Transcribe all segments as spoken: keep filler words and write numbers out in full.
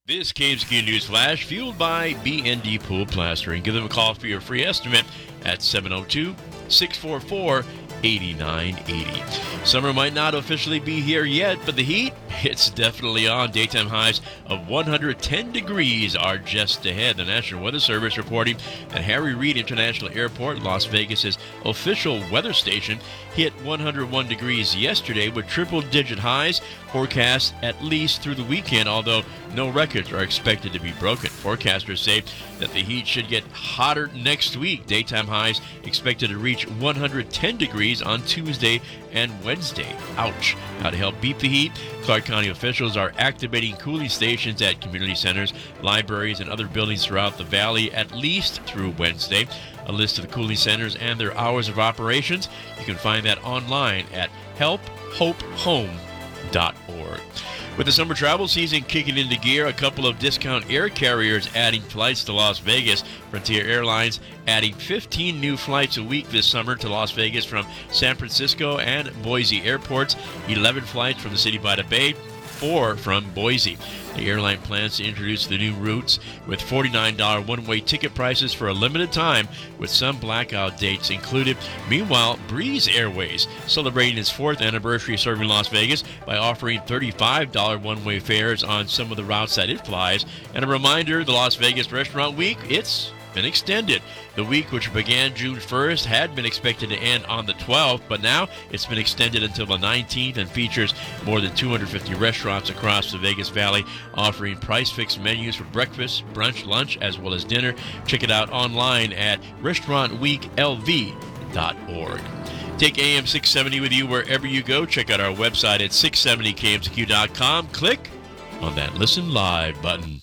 This K M Z Q News Flash, fueled by B and D Pool Plastering. Give them a call for your free estimate at seven oh two, six four four, eight nine eight oh. Summer might not officially be here yet, but the heat, it's definitely on. Daytime highs of one hundred ten degrees are just ahead. The National Weather Service reporting that Harry Reid International Airport, Las Vegas's official weather station, hit one hundred one degrees yesterday with triple-digit highs forecast at least through the weekend, although no records are expected to be broken. Forecasters say that the heat should get hotter next week. Daytime highs expected to reach one hundred ten degrees on Tuesday and Wednesday. Ouch. Now, to help beat the heat, Clark County officials are activating cooling stations at community centers, libraries, and other buildings throughout the valley at least through Wednesday. A list of the cooling centers and their hours of operations, you can find that online at help hope home dot org. With the summer travel season kicking into gear, a couple of discount air carriers adding flights to Las Vegas. Frontier Airlines adding fifteen new flights a week this summer to Las Vegas from San Francisco and Boise airports, eleven flights from the city by the Bay, four from Boise. The airline plans to introduce the new routes with forty-nine dollars one-way ticket prices for a limited time, with some blackout dates included. Meanwhile, Breeze Airways celebrating its fourth anniversary serving Las Vegas by offering thirty-five dollars one-way fares on some of the routes that it flies. And a reminder, the Las Vegas Restaurant Week, it's been extended. The week, which began June first, had been expected to end on the twelfth, but now it's been extended until the nineteenth and features more than two hundred fifty restaurants across the Vegas Valley, offering price-fixed menus for breakfast, brunch, lunch, as well as dinner. Check it out online at restaurant week l v dot org. Take A M six seventy with you wherever you go. Check out our website at six seventy k m z q dot com. Click on that Listen Live button.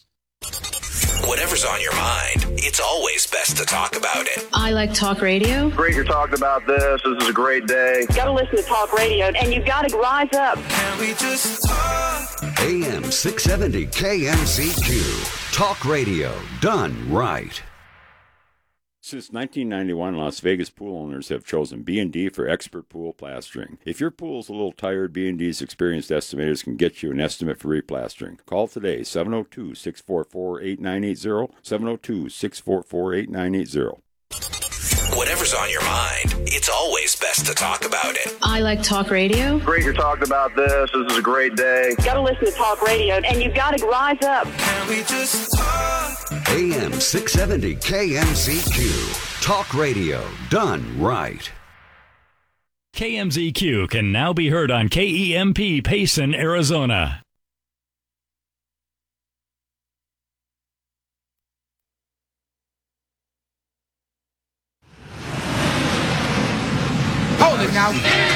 Whatever's on your mind, it's always best to talk about it. I like talk radio. Great you're talking about this. This is a great day. You got to listen to talk radio, and you've got to rise up. Can we just talk? A M six seventy K M Z Q. Talk radio done right. Since nineteen ninety-one, Las Vegas pool owners have chosen B and D for expert pool plastering. If your pool's a little tired, B and D's experienced estimators can get you an estimate for replastering. Call today, seven oh two, six four four, eight nine eight oh, seven oh two, six four four, eight nine eight oh. Whatever's on your mind, it's always best to talk about it. I like talk radio. Great you're talking about this. This is a great day. You got to listen to talk radio, and you've got to rise up. Can we just talk? A M six seventy K M Z Q. Talk radio done right. K M Z Q can now be heard on K E M P Payson, Arizona. Hold it now.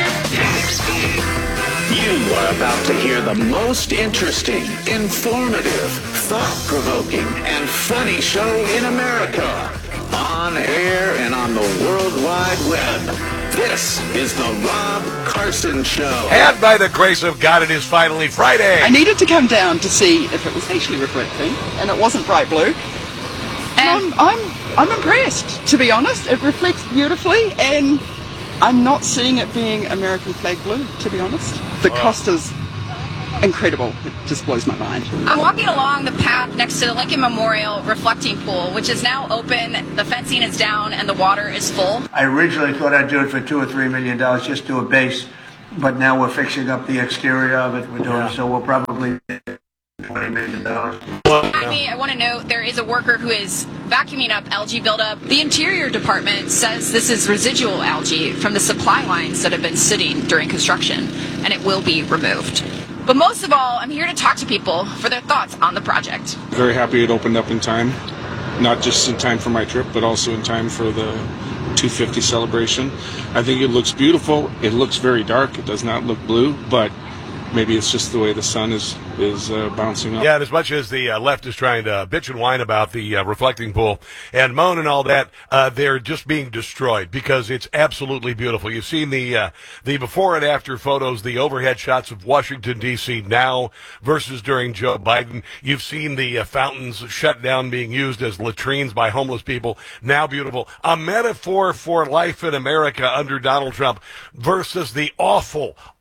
You are about to hear the most interesting, informative, thought-provoking, and funny show in America. On air and on the World Wide Web. This is the Rob Carson Show. And by the grace of God, it is finally Friday. I needed to come down to see if it was actually reflecting, and it wasn't bright blue. And I'm, I'm, I'm impressed, to be honest. It reflects beautifully, and I'm not seeing it being American flag blue, to be honest. The wow. cost is incredible. It just blows my mind. I'm walking along the path next to the Lincoln Memorial reflecting pool, which is now open. The fencing is down and the water is full. I originally thought I'd do it for two or three million dollars, just do a base, but now we're fixing up the exterior of it. We're doing yeah. so we'll probably twenty million dollars. I mean, I want to note there is a worker who is vacuuming up algae buildup. The Interior Department says this is residual algae from the supply lines that have been sitting during construction, and it will be removed. But most of all, I'm here to talk to people for their thoughts on the project. Very happy it opened up in time, not just in time for my trip, but also in time for the two fifty celebration. I think it looks beautiful. It looks very dark. It does not look blue, but maybe it's just the way the sun is is uh, bouncing up. Yeah, and as much as the uh, left is trying to bitch and whine about the uh, reflecting pool and moan and all that, uh, they're just being destroyed because it's absolutely beautiful. You've seen the uh, the before and after photos, the overhead shots of Washington, D C now versus during Joe Biden. You've seen the uh, fountains shut down being used as latrines by homeless people, now beautiful. A metaphor for life in America under Donald Trump versus the awful,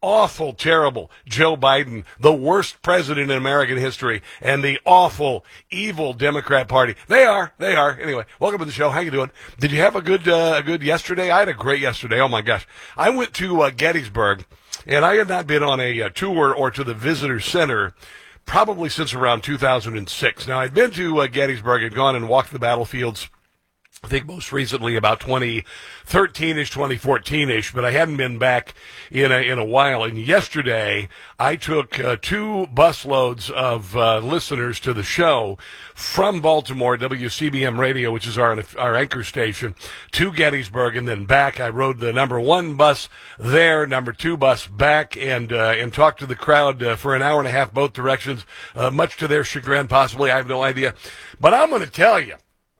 awful, terrible Joe Biden, the worst president in American history, and the awful, evil Democrat Party. They are. They are. Anyway, welcome to the show. How you doing? Did you have a good uh, a good yesterday? I had a great yesterday. Oh, my gosh. I went to uh, Gettysburg, and I had not been on a, a tour or to the visitor center probably since around two thousand six. Now, I'd been to uh, Gettysburg, had gone and walked the battlefields, I think most recently about twenty thirteen-ish, twenty fourteen-ish, but I hadn't been back in a, in a while. And yesterday, I took uh, two busloads of uh, listeners to the show from Baltimore, W C B M Radio, which is our our anchor station, to Gettysburg, and then back. I rode the number one bus there, number two bus back, and uh, and talked to the crowd uh, for an hour and a half both directions, uh, much to their chagrin, possibly. I have no idea. But I'm going to tell you,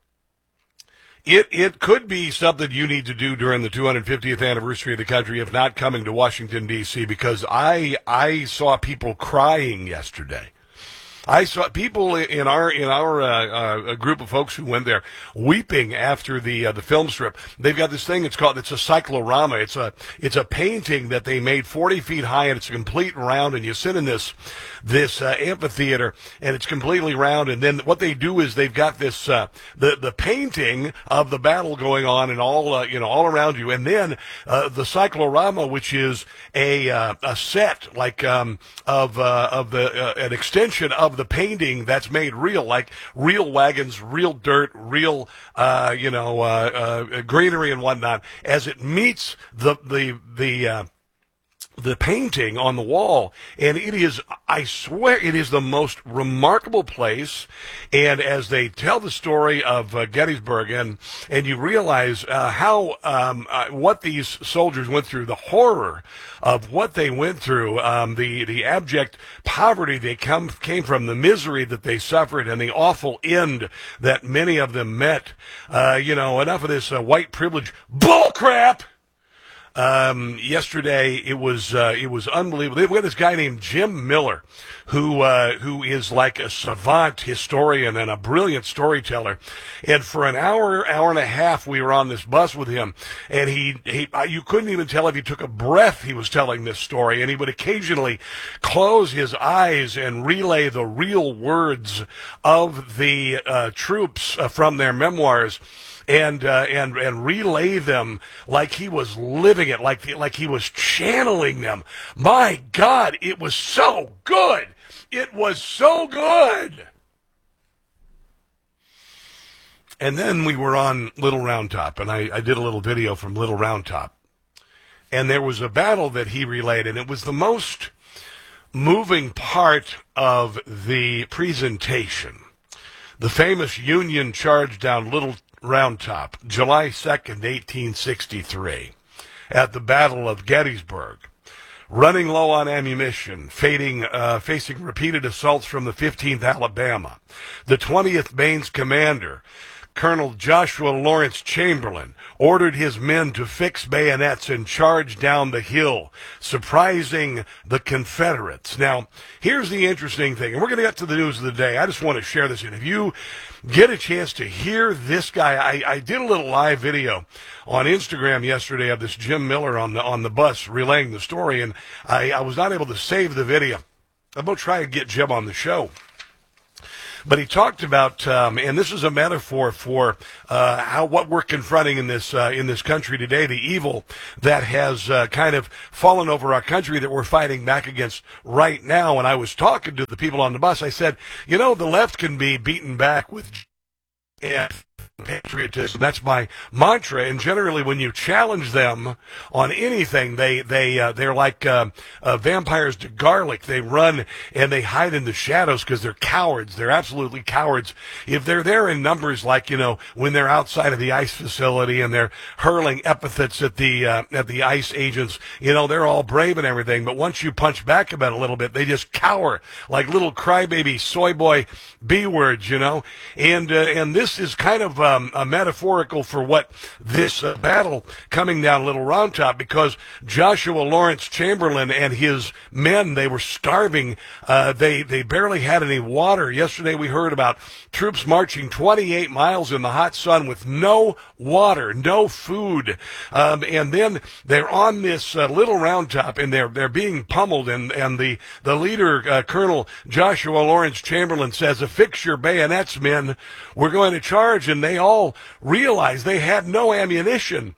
It it could be something you need to do during the two hundred fiftieth anniversary of the country, if not coming to Washington, D C, because I I saw people crying yesterday. I saw people in our in our uh, uh, group of folks who went there weeping after the uh, the film strip. They've got this thing. It's called it's a cyclorama. It's a it's a painting that they made forty feet high, and it's a complete round. And you sit in this this uh, amphitheater, and it's completely round. And then what they do is they've got this uh, the the painting of the battle going on, and all uh, you know all around you. And then uh, the cyclorama, which is a uh, a set like um, of uh, of the uh, an extension of the painting that's made real, like real wagons, real dirt, real, uh, you know, uh, uh, greenery and whatnot, as it meets the, the, the, uh, the painting on the wall. And it is, I swear, it is the most remarkable place. And as they tell the story of uh, Gettysburg, and and you realize uh, how um, uh, what these soldiers went through, the horror of what they went through, um, the the abject poverty they come came from, the misery that they suffered, and the awful end that many of them met. Uh, you know, enough of this uh, white privilege bullcrap. Um, yesterday it was uh, it was unbelievable. We had this guy named Jim Miller, who uh, who is like a savant historian and a brilliant storyteller. And for an hour, hour and a half, we were on this bus with him, and he he you couldn't even tell if he took a breath. He was telling this story, and he would occasionally close his eyes and relay the real words of the uh, troops uh, from their memoirs. And uh, and and relay them like he was living it, like like he was channeling them. My God, it was so good. It was so good. And then we were on Little Round Top, and I, I did a little video from Little Round Top. And there was a battle that he relayed, and it was the most moving part of the presentation. The famous Union charge down Little Round Top, July second, eighteen sixty-three, at the Battle of Gettysburg. Running low on ammunition, facing, uh, facing repeated assaults from the fifteenth Alabama, the twentieth Maine's commander, Colonel Joshua Lawrence Chamberlain, ordered his men to fix bayonets and charge down the hill, surprising the Confederates. Now, here's the interesting thing, and we're going to get to the news of the day. I just want to share this. And if you get a chance to hear this guy, I, I did a little live video on Instagram yesterday of this Jim Miller on the on the bus relaying the story, and I, I was not able to save the video. I'm going to try and get Jim on the show. But he talked about, um, and this is a metaphor for uh, how what we're confronting in this uh, in this country today, the evil that has uh, kind of fallen over our country that we're fighting back against right now. And I was talking to the people on the bus. I said, you know, the left can be beaten back with and patriotism. That's my mantra. And generally, when you challenge them on anything, they they uh, they're like uh, uh, vampires to garlic. They run and they hide in the shadows because they're cowards. They're absolutely cowards. If they're there in numbers, like you know, when they're outside of the ICE facility and they're hurling epithets at the uh, at the ICE agents, you know, they're all brave and everything. But once you punch back about a little bit, they just cower like little crybaby soy boy B words, you know. And uh, and this is kind of uh, um, a metaphorical for what this uh, battle coming down Little Round Top, because Joshua Lawrence Chamberlain and his men, they were starving. Uh, they they barely had any water. Yesterday we heard about troops marching twenty-eight miles in the hot sun with no water, no food, um, and then they're on this uh, Little Round Top, and they're they're being pummeled, and and the the leader, uh, Colonel Joshua Lawrence Chamberlain, says, "Affix your bayonets, men. We're going to charge." And they all realized they had no ammunition,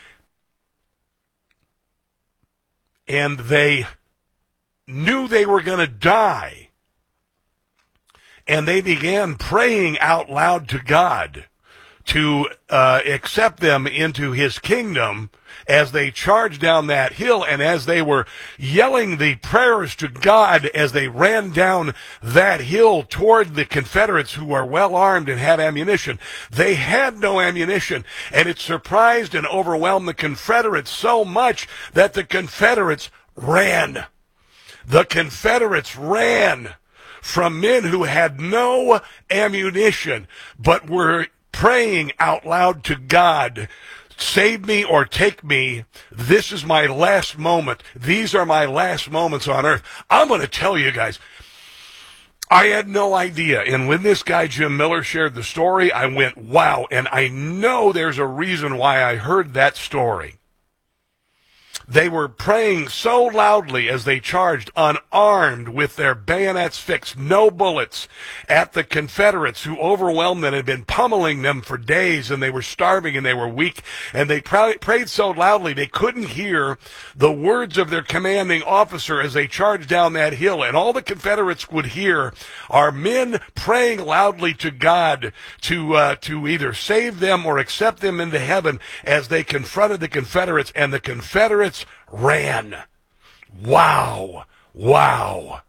and they knew they were going to die. And they began praying out loud to God to uh, accept them into his kingdom as they charged down that hill. And as they were yelling the prayers to God as they ran down that hill toward the Confederates, who are well armed and had ammunition, they had no ammunition. And it surprised and overwhelmed the Confederates so much that the Confederates ran. The Confederates ran from men who had no ammunition, but were praying out loud to God, "Save me or take me. This is my last moment. These are my last moments on earth." I'm going to tell you guys, I had no idea. And when this guy Jim Miller shared the story, I went, wow. And I know there's a reason why I heard that story. They were praying so loudly as they charged, unarmed, with their bayonets fixed, no bullets, at the Confederates, who overwhelmed them and had been pummeling them for days, and they were starving and they were weak, and they pray- prayed so loudly they couldn't hear the words of their commanding officer as they charged down that hill. And all the Confederates would hear are men praying loudly to God to uh, to either save them or accept them into heaven as they confronted the Confederates, and the Confederates ran. Wow. Wow.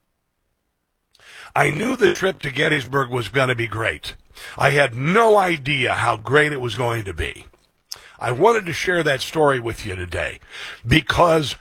I knew the trip to Gettysburg was going to be great. I had no idea how great it was going to be. I wanted to share that story with you today because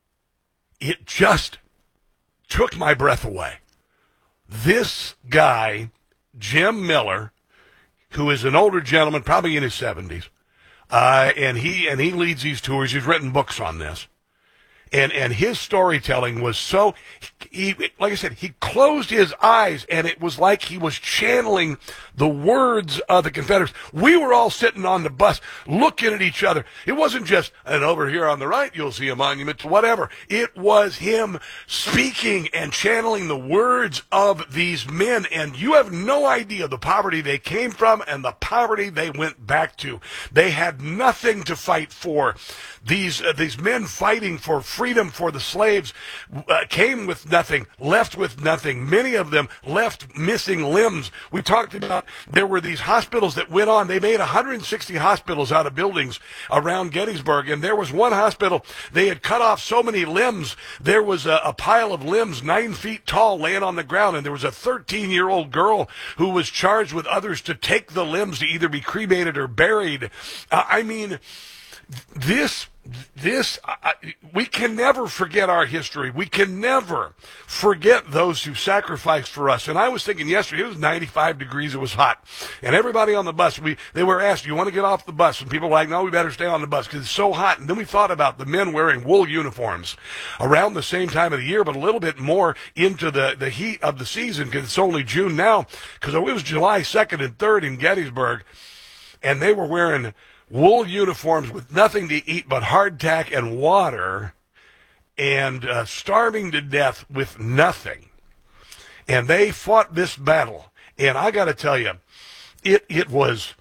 it just took my breath away. This guy, Jim Miller, who is an older gentleman, probably in his seventies, Uh, and he and he leads these tours. He's written books on this, and and his storytelling was so. He, like I said, he closed his eyes, and it was like he was channeling the words of the Confederates. We were all sitting on the bus, looking at each other. It wasn't just, and over here on the right, you'll see a monument to whatever. It was him speaking and channeling the words of these men, and you have no idea the poverty they came from and the poverty they went back to. They had nothing to fight for. These uh, these men fighting for freedom for the slaves uh, came with nothing, left with nothing. Many of them left missing limbs. We talked about there were these hospitals that went on. They made one hundred sixty hospitals out of buildings around Gettysburg, and there was one hospital, they had cut off so many limbs. There was a, a pile of limbs nine feet tall laying on the ground, and there was a thirteen-year-old girl who was charged with others to take the limbs to either be cremated or buried. Uh, I mean, this... This, uh, we can never forget our history. We can never forget those who sacrificed for us. And I was thinking yesterday, it was ninety-five degrees, it was hot. And everybody on the bus, we they were asked, do you want to get off the bus? And people were like, no, we better stay on the bus because it's so hot. And then we thought about the men wearing wool uniforms around the same time of the year, but a little bit more into the, the heat of the season because it's only June now, because it was July second and third in Gettysburg. And they were wearing wool uniforms with nothing to eat but hardtack and water, and uh, starving to death with nothing. And they fought this battle. And I got to tell you, it it was.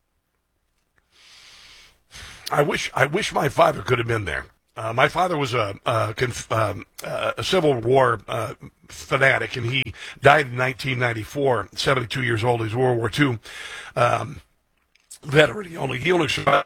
I wish I wish my father could have been there. Uh, my father was a a, conf, um, a Civil War uh, fanatic, and he died in nineteen ninety-four, seventy-two years old. He's World War Two. Um, veteran. He only he only survived.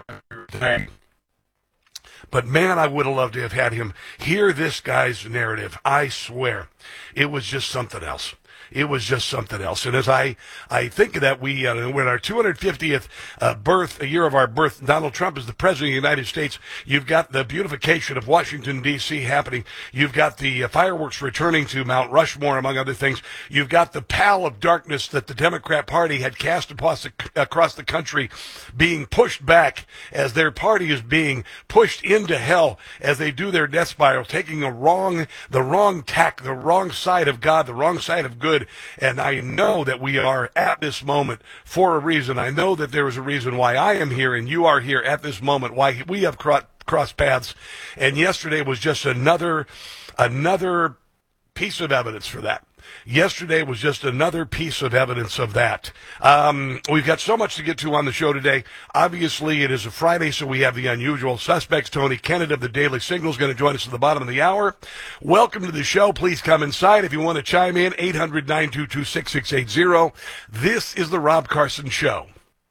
But man, I would have loved to have had him hear this guy's narrative. I swear, it was just something else. it was just something else. And as I, I think of that, we, uh, when our two hundred fiftieth uh, birth, a year of our birth, Donald Trump is the president of the United States. You've got the beautification of Washington, D C happening. You've got the uh, fireworks returning to Mount Rushmore, among other things. You've got the pall of darkness that the Democrat Party had cast across the, across the country being pushed back as their party is being pushed into hell as they do their death spiral, taking a wrong, the wrong tack, the wrong side of God, the wrong side of good. And I know that we are at this moment for a reason. I know that there is a reason why I am here and you are here at this moment, why we have cro- crossed paths. And yesterday was just another, another piece of evidence for that. Yesterday was just another piece of evidence of that. Um, we've got so much to get to on the show today. Obviously, it is a Friday, so we have the unusual suspects. Tony Kennett of the Daily Signal is going to join us at the bottom of the hour. Welcome to the show. Please come inside. If you want to chime in, eight hundred, nine two two, six six eight zero. This is the Rob Carson Show.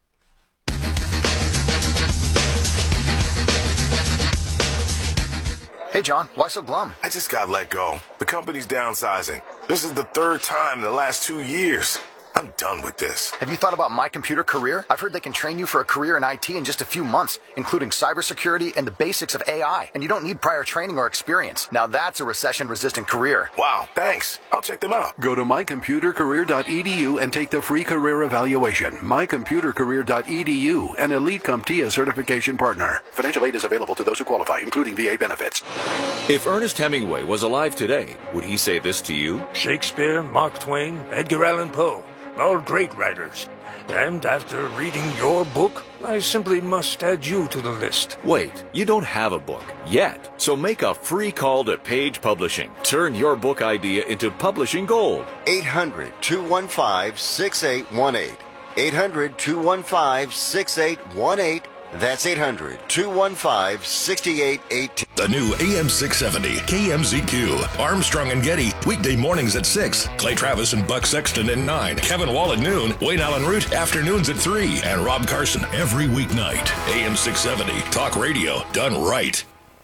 Hey, John, why so glum? I just got let go. The company's downsizing. This is the third time in the last two years. I'm done with this. Have you thought about My Computer Career? I've heard they can train you for a career in I T in just a few months, including cybersecurity and the basics of A I. And you don't need prior training or experience. Now that's a recession-resistant career. Wow, thanks. I'll check them out. Go to my computer career dot e d u and take the free career evaluation. my computer career dot e d u, an Elite CompTIA certification partner. Financial aid is available to those who qualify, including V A benefits. If Ernest Hemingway was alive today, would he say this to you? Shakespeare, Mark Twain, Edgar Allan Poe. All great writers. And after reading your book, I simply must add you to the list. Wait, you don't have a book yet. So make a free call to Page Publishing. Turn your book idea into publishing gold. eight hundred, two one five, six eight one eight. eight hundred, two one five, six eight one eight. That's eight hundred, two one five, six eight one eight. The new A M six seventy K M Z Q. Armstrong and Getty, weekday mornings at six. Clay Travis and Buck Sexton at nine. Kevin Wall at noon. Wayne Allen Root, afternoons at three. And Rob Carson every weeknight. A M six seventy, talk radio done right.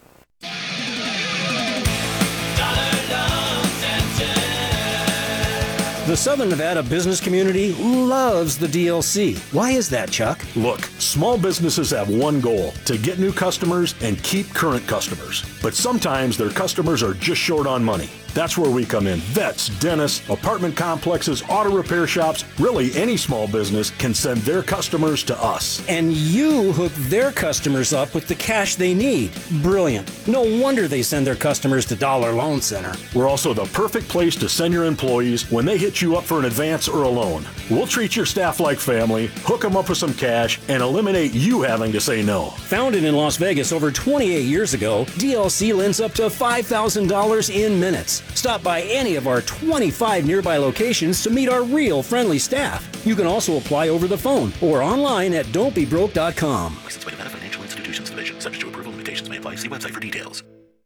The Southern Nevada business community loves the D L C. Why is that, Chuck? Look, small businesses have one goal, to get new customers and keep current customers. But sometimes their customers are just short on money. That's where we come in. Vets, dentists, apartment complexes, auto repair shops, really any small business can send their customers to us. And you hook their customers up with the cash they need. Brilliant. No wonder they send their customers to Dollar Loan Center. We're also the perfect place to send your employees when they hit you up for an advance or a loan. We'll treat your staff like family, hook them up with some cash, and eliminate you having to say no. Founded in Las Vegas over twenty-eight years ago, D L C lends up to five thousand dollars in minutes. Stop by any of our twenty-five nearby locations to meet our real friendly staff. You can also apply over the phone or online at don't be broke dot com. Licensed by Nevada Financial Institutions Division. Subject to approval, limitations may apply. See website for details.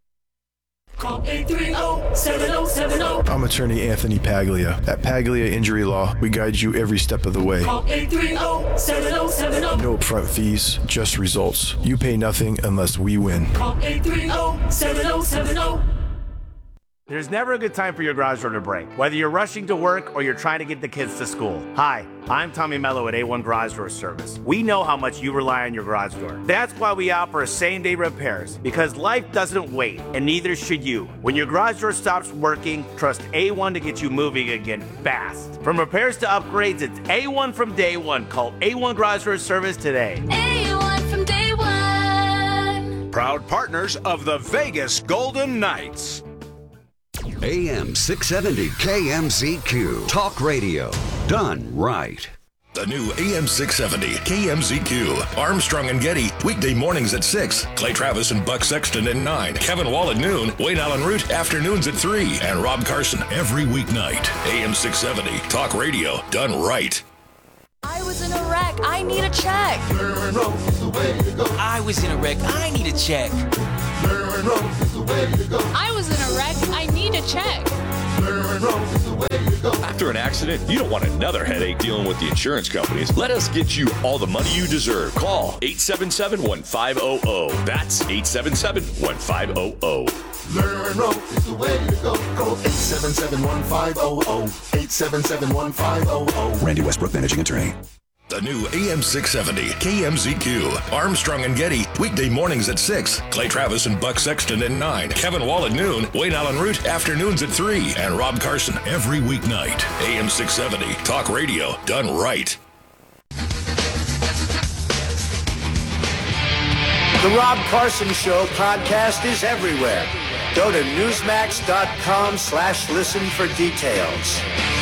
Call eight three zero, seven zero seven zero. I'm attorney Anthony Paglia. At Paglia Injury Law, we guide you every step of the way. Call eight three zero, seven zero seven zero. No upfront fees, just results. You pay nothing unless we win. Call eight three zero, seven zero seven zero. There's never a good time for your garage door to break, whether you're rushing to work or you're trying to get the kids to school. Hi, I'm Tommy Mello at A one Garage Door Service. We know how much you rely on your garage door. That's why we offer same-day repairs, because life doesn't wait, and neither should you. When your garage door stops working, trust A one to get you moving again fast. From repairs to upgrades, it's A one from day one. Call A one Garage Door Service today. A one from day one. Proud partners of the Vegas Golden Knights. A M six seventy K M Z Q. Talk radio done right. The new A M six seventy K M Z Q. Armstrong and Getty, weekday mornings at six. Clay Travis and Buck Sexton at nine. Kevin Wall at noon. Wayne Allen Root, afternoons at three. And Rob Carson every weeknight. A M six seventy, talk radio done right. I was in a wreck. I need a check. I was in a wreck. I need a check. I was in a wreck. I need a check. After an accident, you don't want another headache dealing with the insurance companies. Let us get you all the money you deserve. Call eight seven seven, one five zero zero. That's eight seven seven, one five zero zero. Lerno is the way to go. Call eight seven seven, one five zero zero. eight seven seven, one five zero zero. Randy Westbrook, managing attorney. The new A M six seventy K M Z Q. Armstrong and Getty, weekday mornings at six. Clay Travis and Buck Sexton at nine. Kevin Wall at noon. Wayne Allen Root, afternoons at three. And Rob Carson every weeknight. A M six seventy, talk radio done right. The Rob Carson Show podcast is everywhere. Go to newsmax.com slash listen for details.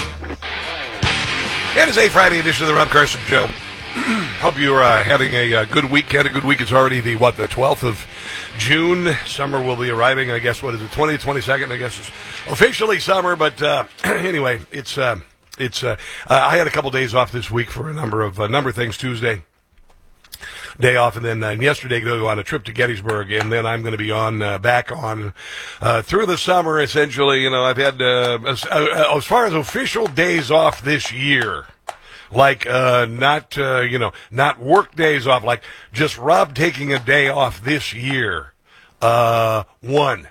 It is a Friday edition of the Rob Carson Show. Hope you're uh, having a uh, good weekend. A good week. It's already the, what, the twelfth of June. Summer will be arriving, I guess, what is it, twentieth, twenty-second, I guess it's officially summer. But uh, anyway, it's, uh, it's. Uh, uh, I had a couple days off this week for a number of, uh, number of things. Tuesday, day off, and then uh, yesterday go on a trip to Gettysburg, and then I'm going to be on uh, back on uh, through the summer. Essentially, you know, I've had uh, as, uh, as far as official days off this year, like uh, not uh, you know not work days off, like just Rob taking a day off this year. Uh, one.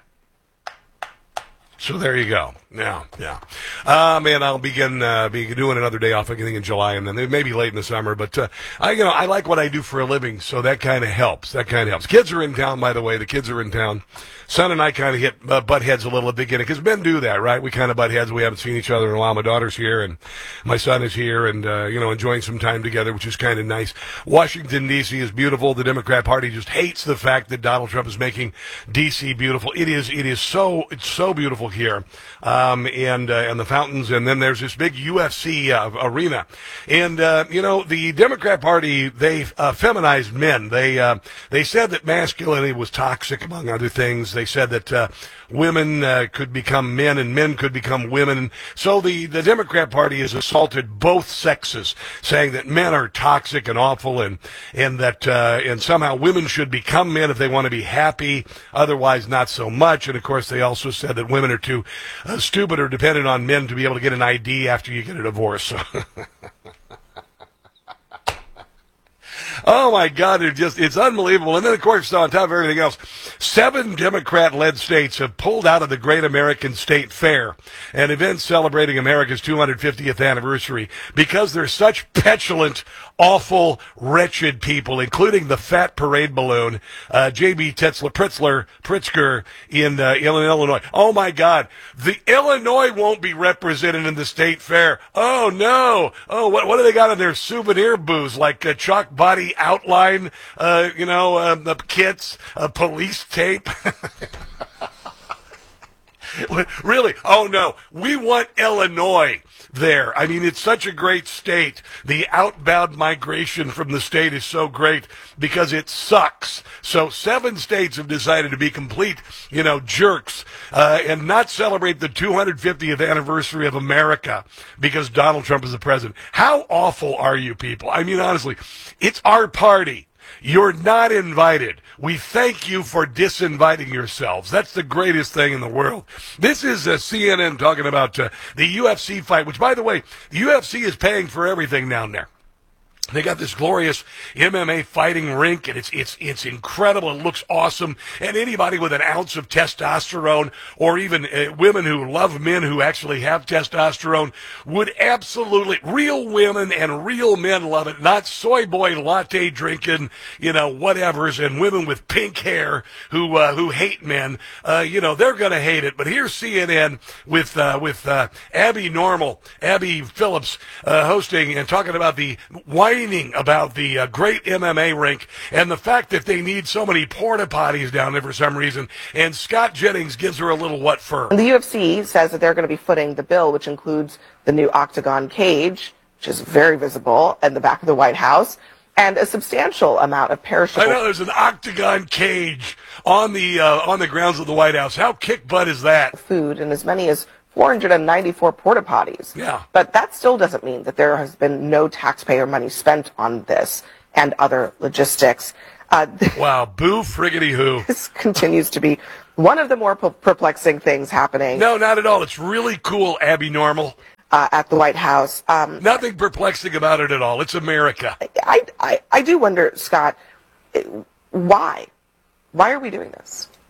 So there you go. Yeah, yeah. Um, and I'll begin uh, be doing another day off, I think, in July, and then maybe late in the summer. But uh, I, you know, I like what I do for a living, so that kind of helps. That kind of helps. Kids are in town, by the way. The kids are in town. Son and I kind of hit uh, butt heads a little at the beginning, because men do that, right? We kind of butt heads. We haven't seen each other in a while. My daughter's here, and my son is here, and, uh, you know, enjoying some time together, which is kind of nice. Washington, D C is beautiful. The Democrat Party just hates the fact that Donald Trump is making D C beautiful. It is, it is so, it's so beautiful here. Um, and, uh, and the fountains, and then there's this big U F C uh, arena. And, uh, you know, the Democrat Party, they uh, feminized men. They, uh, they said that masculinity was toxic, among other things. They said that uh, women uh, could become men and men could become women. So the, the Democrat Party has assaulted both sexes, saying that men are toxic and awful, and and that uh, and somehow women should become men if they want to be happy, otherwise not so much. And of course, they also said that women are too uh, stupid or dependent on men to be able to get an I D after you get a divorce. So oh, my God, it just, it's unbelievable. And then, of course, on top of everything else, seven Democrat-led states have pulled out of the Great American State Fair, an event celebrating America's two hundred fiftieth anniversary, because they're such petulant, awful, wretched people, including the fat parade balloon, uh, J B Tetzler, Pritzler, Pritzker in, uh, Illinois. Oh, my God, the Illinois won't be represented in the state fair. Oh, no. Oh, what, what do they got in their souvenir booths, like uh, chalk body outline, uh, you know, uh, the kits, uh, police tape. Really? Oh, no. We want Illinois there. I mean, it's such a great state. The outbound migration from the state is so great because it sucks. So seven states have decided to be complete, you know, jerks, uh, and not celebrate the two hundred fiftieth anniversary of America because Donald Trump is the president. How awful are you people? I mean, honestly, it's our party. You're not invited. We thank you for disinviting yourselves. That's the greatest thing in the world. This is uh, C N N talking about uh, the U F C fight, which, by the way, the U F C is paying for everything down there. They got this glorious M M A fighting rink, and it's it's it's incredible. It looks awesome. And anybody with an ounce of testosterone, or even uh, women who love men who actually have testosterone, would absolutely, real women and real men love it. Not soy boy latte drinking, you know, whatevers, and women with pink hair who uh, who hate men. Uh, you know, they're going to hate it. But here's C N N with uh, with uh, Abby Normal, Abby Phillips, uh, hosting and talking about the why. About the uh, great M M A rink and the fact that they need so many porta potties down there for some reason. And Scott Jennings gives her a little what for. The U F C says that they're going to be footing the bill, which includes the new octagon cage, which is very visible in the back of the White House, and a substantial amount of perishable. I know there's an octagon cage on the uh, on the grounds of the White House. How kick butt is that? Food and as many as four hundred ninety-four porta potties. Yeah. But that still doesn't mean that there has been no taxpayer money spent on this and other logistics. Uh, wow, boo friggity who. This continues to be one of the more perplexing things happening. No, not at all. It's really cool, Abby Normal. Uh, at the White House. Um, Nothing perplexing about it at all. It's America. I, I, I do wonder, Scott, why? Why are we doing this?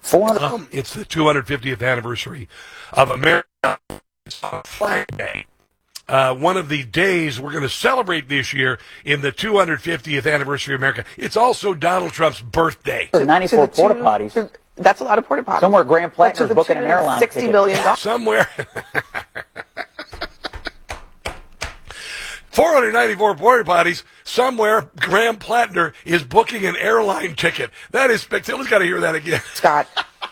Um, it's the two hundred fiftieth anniversary of America. It's on Flag Day. Uh, one of the days we're going to celebrate this year in the two hundred fiftieth anniversary of America. It's also Donald Trump's birthday. ninety-four porta potties. That's a lot of porta potties. Somewhere Graham Plattner's booking an airline sixty ticket. million dollars. Somewhere. four hundred ninety-four porta potties. Somewhere Graham Plattner is booking an airline ticket. That is spectacular. Let's got to hear that again. Scott,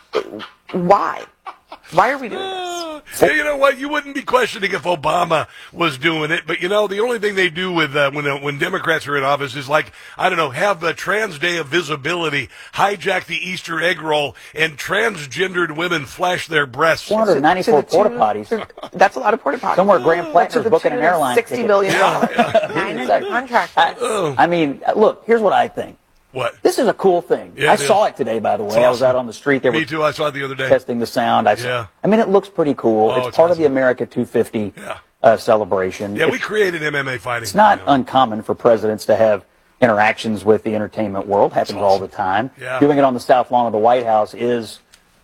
why? Why are we doing this? Yeah, you know what? You wouldn't be questioning if Obama was doing it, but you know the only thing they do with uh, when uh, when Democrats are in office is like I don't know, have the Trans Day of Visibility, hijack the Easter egg roll, and transgendered women flash their breasts. four hundred ninety-four porta potties. That's a lot of porta potties. Somewhere Graham Plattner's booking an airline Sixty ticket. million dollars. Contract. I, I mean, look. Here's what I think. What? This is a cool thing. Yeah, I it saw is. it today, by the way. It's I was awesome. out on the street. They Me were too. I saw it the other day. testing the sound. I, saw, Yeah. I mean, it looks pretty cool. Oh, it's, it's part of awesome. the America two fifty Yeah. uh, celebration. Yeah, It- we created M M A fighting. It's not you know. uncommon for presidents to have interactions with the entertainment world. Happens all the time. Yeah. Doing it on the South Lawn of the White House is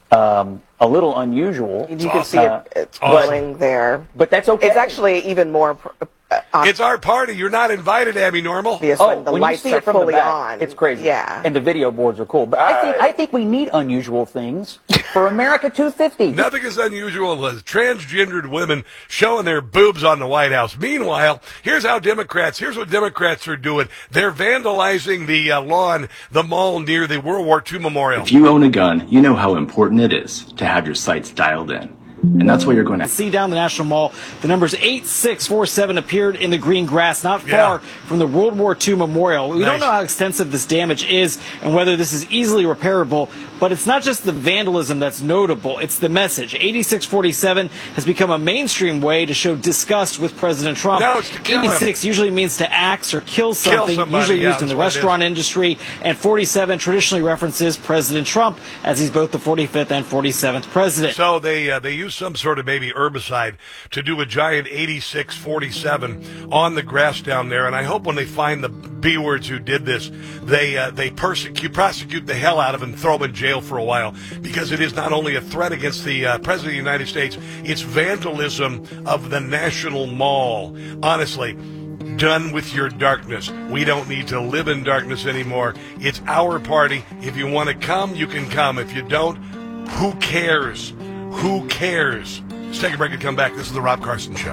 um, a little unusual. You can see it, it's boiling there. But that's okay. It's actually even more. pr- Uh, on It's our party. You're not invited, Abby Normal. obvious Oh, when the when lights you see are it from fully the back, on. it's crazy. Yeah. And the video boards are cool. But I think I think we need unusual things for America two fifty. Nothing as unusual as transgendered women showing their boobs on the White House. Meanwhile, here's how Democrats, here's what Democrats are doing. They're vandalizing the uh, lawn, the mall near the World War Two Memorial. If you own a gun, you know how important it is to have your sights dialed in. And that's what you're going to see down the National Mall. The numbers eight six four seven appeared in the green grass, not far Yeah. from the World War Two Memorial. We Nice. don't know how extensive this damage is and whether this is easily repairable, but it's not just the vandalism that's notable, it's the message. eighty-six forty-seven has become a mainstream way to show disgust with President Trump. No, it's to kill him. eighty-six usually means to axe or kill something, somebody, usually yeah, used in the that's what it is. restaurant industry, and forty-seven traditionally references President Trump as he's both the forty-fifth and forty-seventh president. So they uh, they use some sort of maybe herbicide to do a giant eighty-six forty-seven on the grass down there, and I hope when they find the B-words who did this, they uh, they persecute, prosecute the hell out of them and throw them in jail for a while, because it is not only a threat against the uh, President of the United States, it's vandalism of the National Mall. Honestly, done with your darkness. We don't need to live in darkness anymore. It's our party. If you want to come, you can come. If you don't, who cares? Who cares? Let's take a break and come back. This is the Rob Carson Show.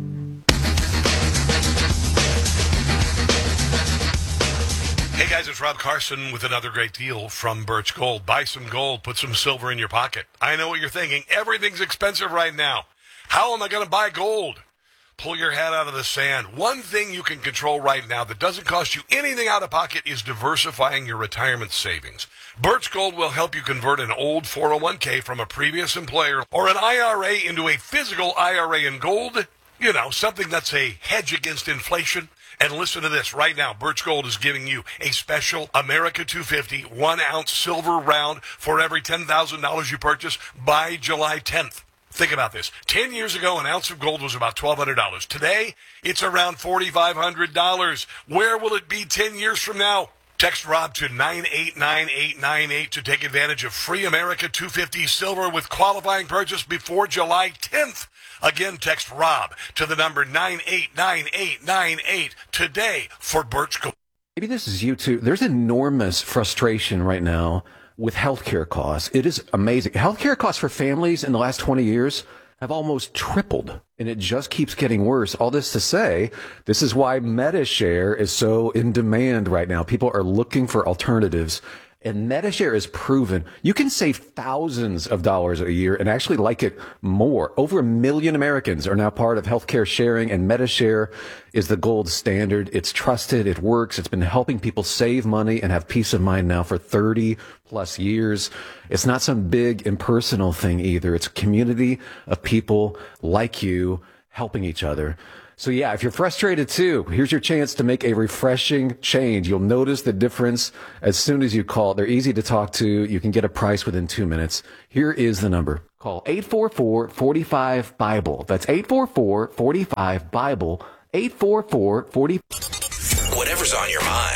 Hey guys, it's Rob Carson with another great deal from Birch Gold. Buy some gold, put some silver in your pocket. I know what you're thinking. Everything's expensive right now. How am I going to buy gold? Pull your head out of the sand. One thing you can control right now that doesn't cost you anything out of pocket is diversifying your retirement savings. Birch Gold will help you convert an old four oh one k from a previous employer or an I R A into a physical I R A in gold. You know, something that's a hedge against inflation. And listen to this. Right now, Birch Gold is giving you a special America two fifty one-ounce silver round for every ten thousand dollars you purchase by July tenth. Think about this. Ten years ago, an ounce of gold was about twelve hundred dollars. Today, it's around forty-five hundred dollars. Where will it be ten years from now? Text Rob to nine eight nine eight nine eight to take advantage of free America two fifty silver with qualifying purchase before July tenth. Again, text Rob to the number nine eight nine eight nine eight today for Birch Gold. Maybe this is you too. There's enormous frustration right now with healthcare costs. It is amazing. Healthcare costs for families in the last twenty years have almost tripled, and it just keeps getting worse. All this to say, this is why MediShare is so in demand right now. People are looking for alternatives. And MediShare is proven you can save thousands of dollars a year and actually like it more. Over a million Americans are now part of healthcare sharing, and MediShare is the gold standard. It's trusted. It works. It's been helping people save money and have peace of mind now for thirty plus years. It's not some big impersonal thing either. It's a community of people like you helping each other. So yeah, if you're frustrated too, here's your chance to make a refreshing change. You'll notice the difference as soon as you call. They're easy to talk to. You can get a price within two minutes. Here is the number. Call eight four four, four five, BIBLE. That's eight four four, four five, BIBLE. eight four four, four five. Whatever's on your mind, it's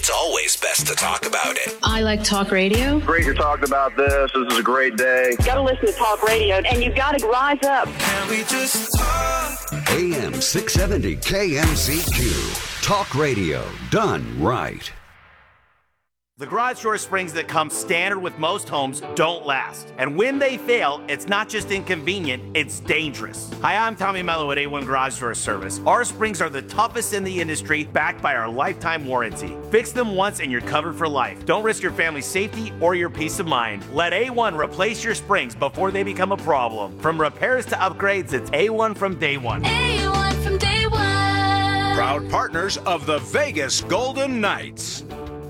it's always best to talk about it. I like talk radio. Great you're talking about this. This is a great day. You gotta listen to talk radio, and you gotta rise up. Can we just talk? A M six seventy K M Z Q. Talk radio done right. The garage door springs that come standard with most homes don't last. And when they fail, it's not just inconvenient, it's dangerous. Hi, I'm Tommy Mello at A one Garage Door Service. Our springs are the toughest in the industry, backed by our lifetime warranty. Fix them once and you're covered for life. Don't risk your family's safety or your peace of mind. Let A one replace your springs before they become a problem. From repairs to upgrades, it's A one from day one. A one from day one. Proud partners of the Vegas Golden Knights.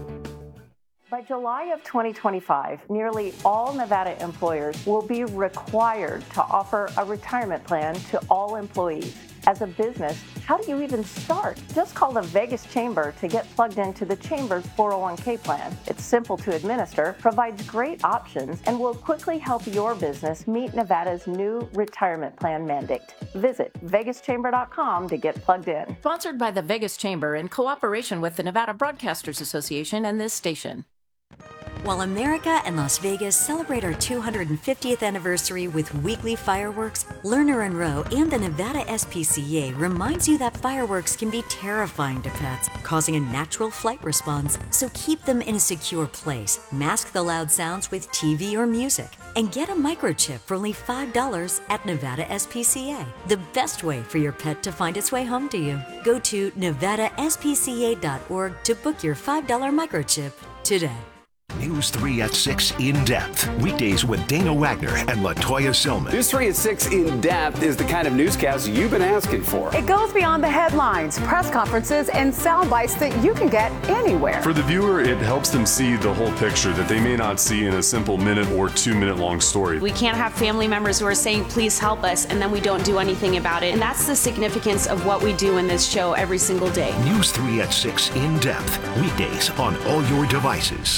By July of twenty twenty-five, nearly all Nevada employers will be required to offer a retirement plan to all employees. As a business, how do you even start? Just call the Vegas Chamber to get plugged into the Chamber's four oh one k plan. It's simple to administer, provides great options, and will quickly help your business meet Nevada's new retirement plan mandate. Visit vegas chamber dot com to get plugged in. Sponsored by the Vegas Chamber in cooperation with the Nevada Broadcasters Association and this station. While America and Las Vegas celebrate our two hundred fiftieth anniversary with weekly fireworks, Lerner and Rowe and the Nevada S P C A reminds you that fireworks can be terrifying to pets, causing a natural flight response. So keep them in a secure place, mask the loud sounds with T V or music, and get a microchip for only five dollars at Nevada S P C A. The best way for your pet to find its way home to you. Go to nevada s p c a dot org to book your five dollar microchip today. News three at six In Depth. Weekdays with Dana Wagner and LaToya Silman. News three at six In Depth is the kind of newscast you've been asking for. It goes beyond the headlines, press conferences, and sound bites that you can get anywhere. For the viewer, it helps them see the whole picture that they may not see in a simple minute or two minute long story. We can't have family members who are saying, please help us, and then we don't do anything about it. And that's the significance of what we do in this show every single day. News three at six In Depth. Weekdays on all your devices.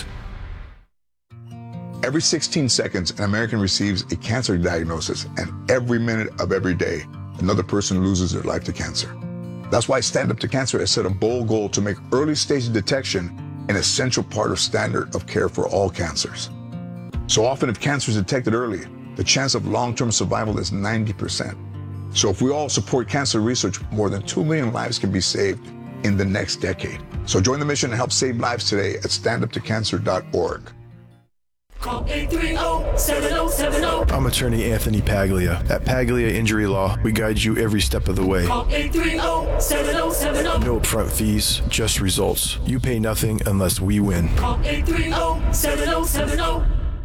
Every sixteen seconds, an American receives a cancer diagnosis, and every minute of every day, another person loses their life to cancer. That's why Stand Up to Cancer has set a bold goal to make early stage detection an essential part of standard of care for all cancers. So often, if cancer is detected early, the chance of long-term survival is ninety percent. So if we all support cancer research, more than two million lives can be saved in the next decade. So join the mission and help save lives today at stand up to cancer dot org. Call eight three zero, seven zero seven zero. I'm attorney Anthony Paglia. At Paglia Injury Law, we guide you every step of the way. Call eight three zero, seven zero seven zero. No upfront fees, just results. You pay nothing unless we win. Call eight three zero, seven zero seven zero.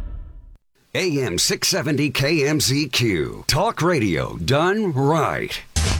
A M six seventy K M Z Q. Talk radio done right.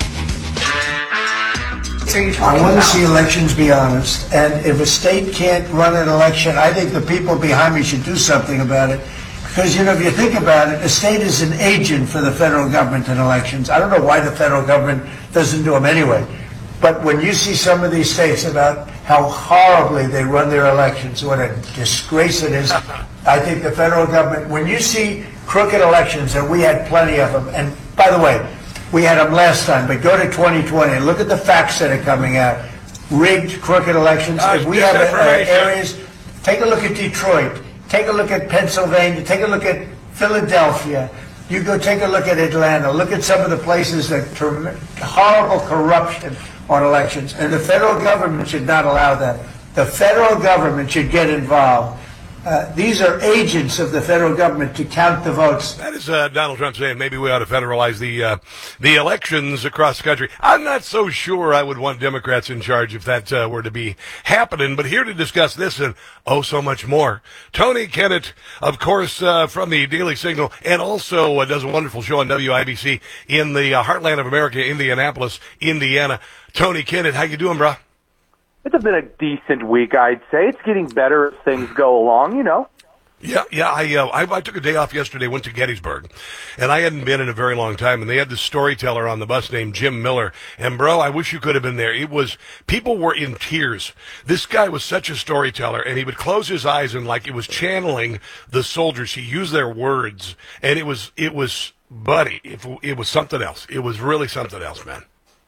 I want to see elections be honest, and if a state can't run an election, I think the people behind me should do something about it. Because, you know, if you think about it, a state is an agent for the federal government in elections. I don't know why the federal government doesn't do them anyway. But when you see some of these states about how horribly they run their elections, what a disgrace it is, I think the federal government, when you see crooked elections, and we had plenty of them, and by the way, we had them last time, but go to twenty twenty and look at the facts that are coming out. Rigged, crooked elections. Uh, if we have uh, areas, take a look at Detroit, take a look at Pennsylvania, take a look at Philadelphia. You go take a look at Atlanta. Look at some of the places that ter- horrible corruption on elections. And the federal government should not allow that. The federal government should get involved. Uh, these are agents of the federal government to count the votes. That is uh, Donald Trump saying maybe we ought to federalize the uh, the elections across the country. I'm not so sure I would want Democrats in charge if that uh, were to be happening. But here to discuss this and oh so much more, Tony Kinnett, of course, uh, from the Daily Signal, and also uh, does a wonderful show on W I B C in the uh, heartland of America, Indianapolis, Indiana. Tony Kinnett, how you doing, bro? It's been a decent week, I'd say. It's getting better as things go along, you know. Yeah, yeah. I, uh, I I took a day off yesterday, went to Gettysburg, and I hadn't been in a very long time. And they had this storyteller on the bus named Jim Miller. And bro, I wish you could have been there. It was people were in tears. This guy was such a storyteller, and he would close his eyes and like it was channeling the soldiers. He used their words, and it was it was buddy. It, it was something else. It was really something else, man.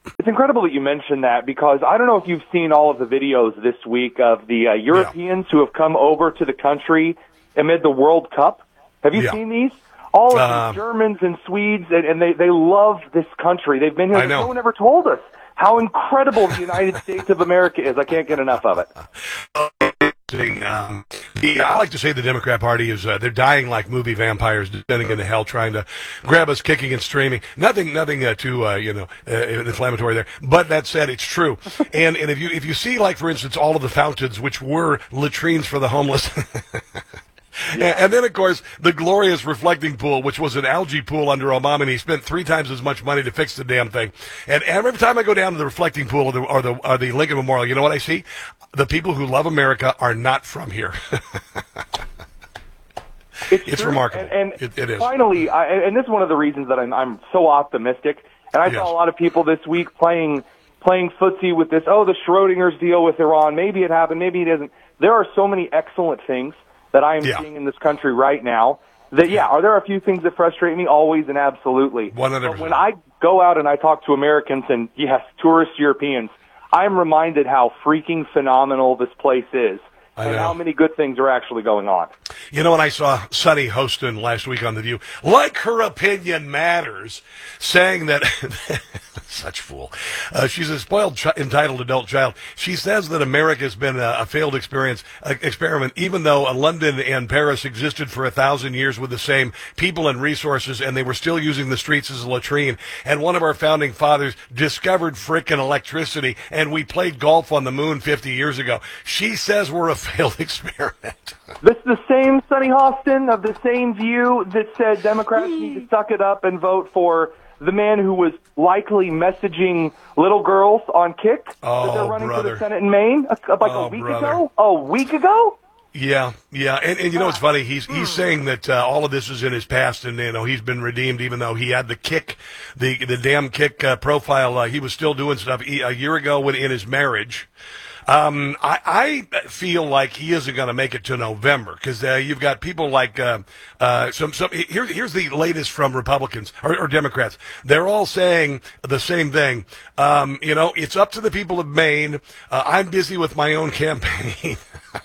It's incredible that you mentioned that because I don't know if you've seen all of the videos this week of the uh, Europeans yeah. who have come over to the country amid the World Cup. Have you yeah. seen these? All of um, the Germans and Swedes, and, and they, they love this country. They've been here. I know. No one ever told us how incredible the United States of America is. I can't get enough of it. Um, the, I like to say the Democrat Party is, uh, they're dying like movie vampires, descending into hell, trying to grab us kicking and streaming. Nothing, nothing, uh, too, uh, you know, uh, inflammatory there. But that said, it's true. And, and if you, if you see, like, for instance, all of the fountains, which were latrines for the homeless. Yeah. And then, of course, the glorious reflecting pool, which was an algae pool under Obama, and he spent three times as much money to fix the damn thing. And every time I go down to the reflecting pool or the, or the, or the Lincoln Memorial, you know what I see? The people who love America are not from here. It's, it's true. remarkable. And, and it, it is. Finally, I, and this is one of the reasons that I'm, I'm so optimistic. And I yes. saw a lot of people this week playing playing footsie with this, oh, the Schrodinger's deal with Iran. Maybe it happened, maybe it isn't. There are so many excellent things that I am yeah. seeing in this country right now that, yeah, are there a few things that frustrate me? Always and absolutely. one hundred percent. But when I go out and I talk to Americans and, yes, tourist Europeans, I'm reminded how freaking phenomenal this place is I and know. how many good things are actually going on. You know, when I saw Sunny Hostin last week on The View, like her opinion matters, saying that, such fool, uh, she's a spoiled, ch- entitled adult child. She says that America has been a, a failed experience, uh, experiment, even though uh, London and Paris existed for a thousand years with the same people and resources, and they were still using the streets as a latrine. And one of our founding fathers discovered frickin' electricity, and we played golf on the moon fifty years ago. She says we're a failed experiment. This is the same Sunny Hostin of the same view that said Democrats need to suck it up and vote for the man who was likely messaging little girls on Kick oh, that they're running brother. for the Senate in Maine uh, like oh, a week brother. ago? A week ago? Yeah, yeah, and, and you know what's funny? He's he's saying that uh, all of this is in his past, and you know he's been redeemed, even though he had the Kick, the the damn Kick uh, profile. Uh, he was still doing stuff a year ago when in his marriage. Um, I, I feel like he isn't going to make it to November because uh, you've got people like uh, uh, some. some here, here's the latest from Republicans or, or Democrats. They're all saying the same thing. Um, you know, it's up to the people of Maine. Uh, I'm busy with my own campaign.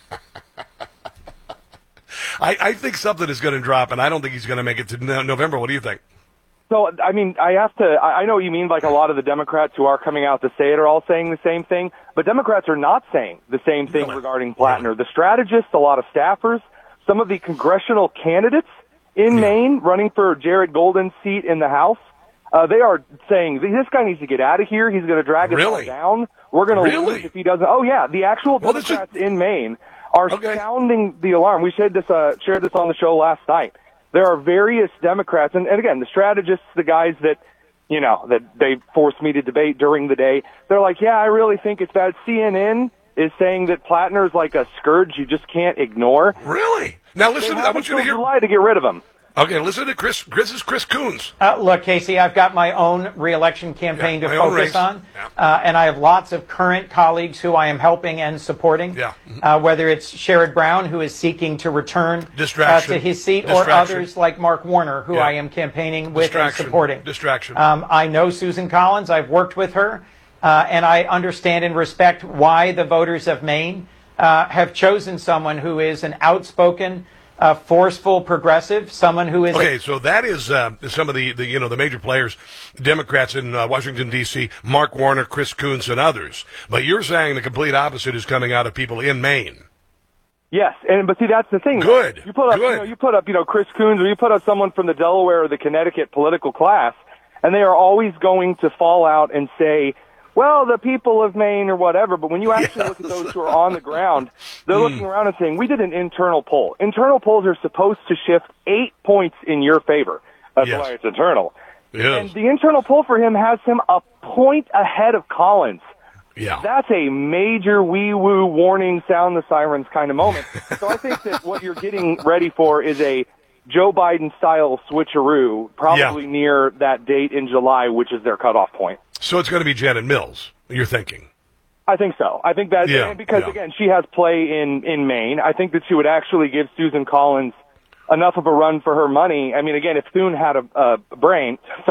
I, I think something is going to drop, and I don't think he's going to make it to no- November. What do you think? So, I mean, I have to, I know what you mean, like a lot of the Democrats who are coming out to say it are all saying the same thing, but Democrats are not saying the same thing really? regarding Plattner. Really? The strategists, a lot of staffers, some of the congressional candidates in yeah. Maine running for Jared Golden's seat in the House, uh, they are saying, this guy needs to get out of here. He's going to drag us really? down. We're going to really? lose if he doesn't. Oh, yeah, the actual well, Democrats is... in Maine are okay. sounding the alarm. We shared this, uh, shared this on the show last night. There are various Democrats, and, and again, the strategists, the guys that, you know, that they forced me to debate during the day, they're like, yeah, I really think it's bad. C N N is saying that Plattner is like a scourge you just can't ignore. Really? Now listen, I want you to hear. July to get rid of him. Okay, listen to Chris. Chris is Chris Coons. Uh, look, Casey, I've got my own reelection campaign yeah, to focus on, yeah. uh, and I have lots of current colleagues who I am helping and supporting. Yeah. Uh, whether it's Sherrod Brown, who is seeking to return uh, to his seat, or others like Mark Warner, who yeah. I am campaigning with and supporting. Distraction. Um, I know Susan Collins. I've worked with her, uh, and I understand and respect why the voters of Maine uh, have chosen someone who is an outspoken, Uh, forceful progressive, someone who is okay. A- so that is uh, some of the, the you know the major players, Democrats in uh, Washington D C, Mark Warner, Chris Coons, and others. But you're saying the complete opposite is coming out of people in Maine. Yes, and but see that's the thing. Good. You put up, Good. You know, you put up, you know, Chris Coons, or you put up someone from the Delaware or the Connecticut political class, and they are always going to fall out and say, well, the people of Maine or whatever, but when you actually yes. look at those who are on the ground, they're mm. looking around and saying, we did an internal poll. Internal polls are supposed to shift eight points in your favor. That's yes. why it's internal. Yes. And the internal poll for him has him a point ahead of Collins. Yeah. That's a major wee-woo warning, sound the sirens kind of moment. So I think that what you're getting ready for is a Joe Biden-style switcheroo, probably yeah. near that date in July, which is their cutoff point. So it's going to be Janet Mills, you're thinking? I think so. I think that yeah, because, yeah. again, she has play in, in Maine. I think that she would actually give Susan Collins enough of a run for her money. I mean, again, if Thune had a, a brain, sorry,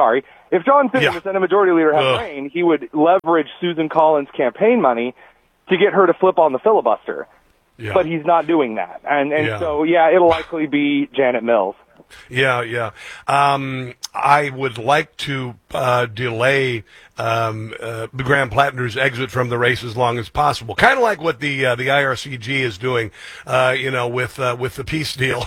If John Thune, Yeah. the Senate Majority Leader, had Ugh. reigned, he would leverage Susan Collins' campaign money to get her to flip on the filibuster. Yeah. But he's not doing that. And, and Yeah. so, yeah, it'll likely be Janet Mills. Yeah, yeah. Um, I would like to uh, delay um, uh, Graham Plattner's exit from the race as long as possible. Kind of like what the uh, the I R C G is doing, uh, you know, with uh, with the peace deal.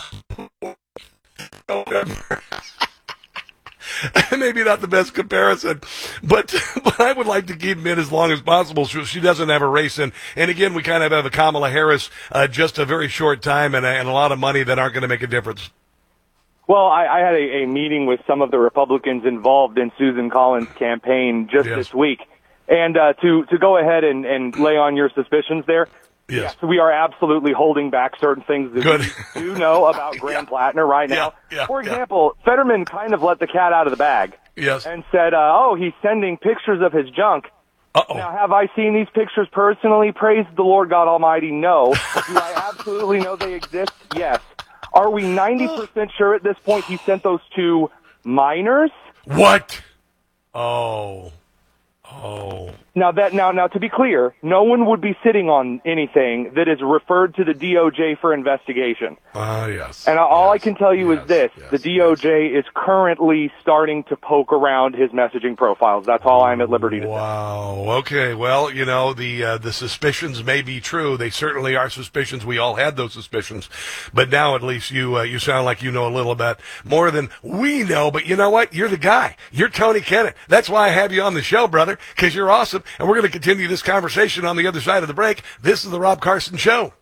Maybe not the best comparison, but but I would like to keep him in as long as possible so she doesn't have a race in. And again, we kind of have a Kamala Harris, uh, just a very short time and a, and a lot of money that aren't going to make a difference. Well, I, I had a, a meeting with some of the Republicans involved in Susan Collins' campaign just Yes. this week. And uh, to, to go ahead and, and lay on your suspicions there, Yes. we are absolutely holding back certain things that Good. we do know about Graham Plattner right now. Yeah, yeah, For example, Fetterman kind of let the cat out of the bag. Yes. And said, uh, oh, he's sending pictures of his junk. Uh-oh. Now, have I seen these pictures personally? Praise the Lord God Almighty, no. Do I absolutely know they exist? Yes. Are we ninety percent sure at this point he sent those to minors? What? Oh. Oh. Now that now now to be clear, no one would be sitting on anything that is referred to the D O J for investigation. Ah, uh, yes. And all yes, I can tell you yes, is this: yes, the D O J is currently starting to poke around his messaging profiles. That's all I'm at liberty to say. Wow. Okay. Well, you know, the uh, the suspicions may be true. They certainly are suspicions. We all had those suspicions, but now at least you uh, you sound like you know a little bit more than we know. But you know what? You're the guy. You're Tony Kennett. That's why I have you on the show, brother, because you're awesome. And we're going to continue this conversation on the other side of the break. This is the Rob Carson Show.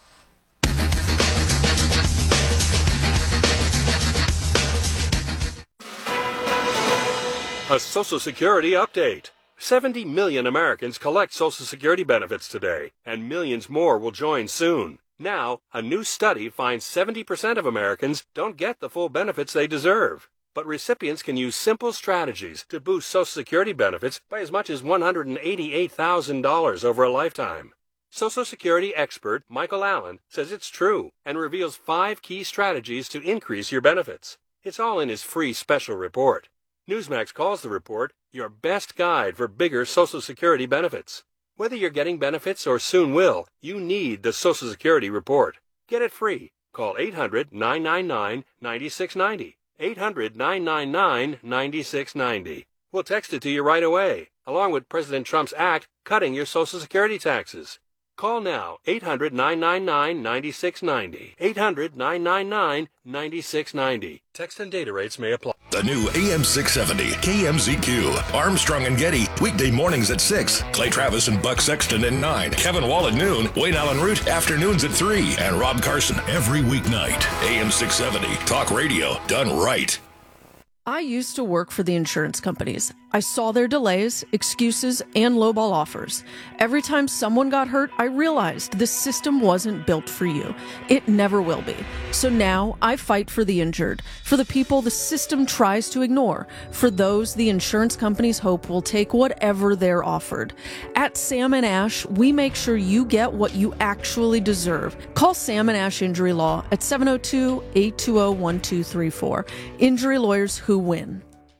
A Social Security update. seventy million Americans collect Social Security benefits today, and millions more will join soon. Now, a new study finds seventy percent of Americans don't get the full benefits they deserve. But recipients can use simple strategies to boost Social Security benefits by as much as one hundred eighty-eight thousand dollars over a lifetime. Social Security expert Michael Allen says it's true and reveals five key strategies to increase your benefits. It's all in his free special report. Newsmax calls the report your best guide for bigger Social Security benefits. Whether you're getting benefits or soon will, you need the Social Security report. Get it free. Call eight hundred, nine nine nine, nine six nine zero. eight hundred, nine nine nine, nine six nine zero. We'll text it to you right away, along with President Trump's act cutting your Social Security taxes. Call now, eight hundred, nine nine nine, nine six nine zero. eight hundred, nine nine nine, nine six nine zero. Text and data rates may apply. The new A M six seventy K M Z Q. Armstrong and Getty, weekday mornings at six. Clay Travis and Buck Sexton at nine. Kevin Wall at noon. Wayne Allen Root, afternoons at three. And Rob Carson every weeknight. A M six seventy, talk radio done right. I used to work for the insurance companies. I saw their delays, excuses, and lowball offers. Every time someone got hurt, I realized this system wasn't built for you. It never will be. So now I fight for the injured, for the people the system tries to ignore, for those the insurance companies hope will take whatever they're offered. At Sam and Ash, we make sure you get what you actually deserve. Call Sam and Ash Injury Law at seven oh two, eight two oh, one two three four. Injury lawyers who win.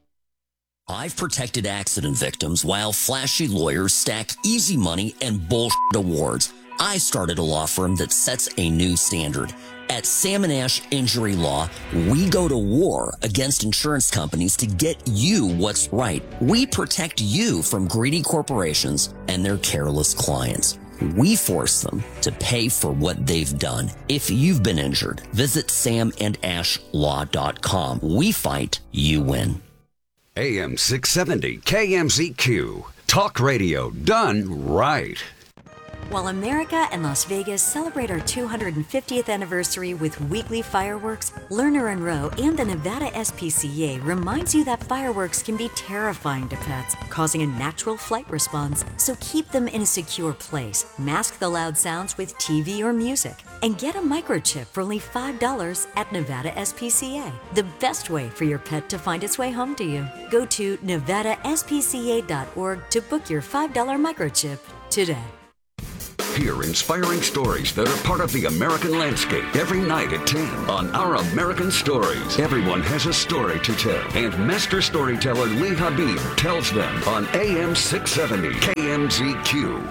I've protected accident victims while flashy lawyers stack easy money and bullshit awards. I started a law firm that sets a new standard. At Sam and Ash Injury Law, we go to war against insurance companies to get you what's right. We protect you from greedy corporations and their careless clients. We force them to pay for what they've done. If you've been injured, visit sam and ash law dot com. We fight, you win. A M six seventy K M Z Q. Talk radio done right. While America and Las Vegas celebrate our two hundred fiftieth anniversary with weekly fireworks, Lerner and Rowe and the Nevada S P C A reminds you that fireworks can be terrifying to pets, causing a natural flight response. So keep them in a secure place, mask the loud sounds with T V or music, and get a microchip for only five dollars at Nevada S P C A. The best way for your pet to find its way home to you. Go to nevada s p c a dot org to book your five dollar microchip today. Hear inspiring stories that are part of the American landscape every night at ten on Our American Stories. Everyone has a story to tell, and master storyteller Lee Habib tells them on A M six seventy K M Z Q.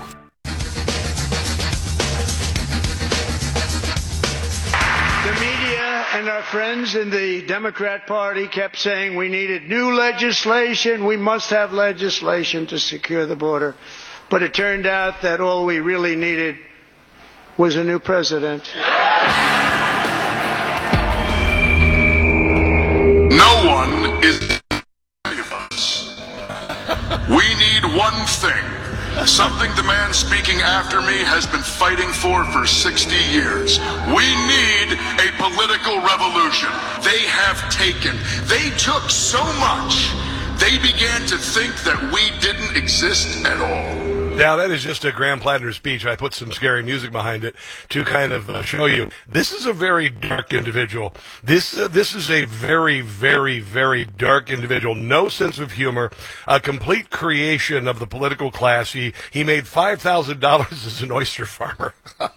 The media and our friends in the Democrat Party kept saying we needed new legislation, we must have legislation to secure the border. But it turned out that all we really needed was a new president. No one is any of us. We need one thing. Something the man speaking after me has been fighting for for sixty years. We need a political revolution. They have taken. They took so much. They began to think that we didn't exist at all. Now, that is just a Graham Plattner speech. I put some scary music behind it to kind of uh, show you. This is a very dark individual. This uh, this is a very, very, very dark individual. No sense of humor. A complete creation of the political class. He, he made five thousand dollars as an oyster farmer.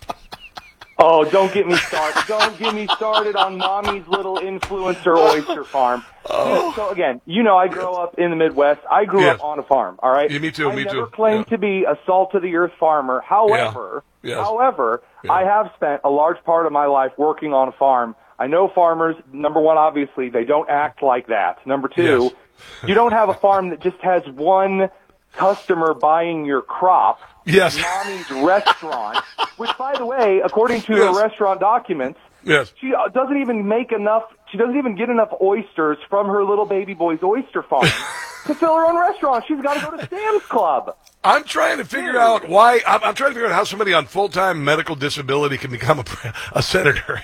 Oh, don't get me started. Don't get me started on mommy's little influencer oyster farm. Oh. So again, you know I grew up in the Midwest. I grew Yes. up on a farm, all right? Yeah, me too, I me never too. claimed Yeah. to be a salt-of-the-earth farmer. However, Yeah. Yes. however, Yeah. I have spent a large part of my life working on a farm. I know farmers, number one, obviously, they don't act like that. Number two, Yes. you don't have a farm that just has one customer buying your crop. Yes. Mommy's restaurant, which, by the way, according to Yes. the restaurant documents, Yes. she uh, doesn't even make enough, she doesn't even get enough oysters from her little baby boy's oyster farm to fill her own restaurant. She's got to go to Sam's Club. I'm trying to figure out why. I'm, I'm trying to figure out how somebody on full-time medical disability can become a, pre- a senator.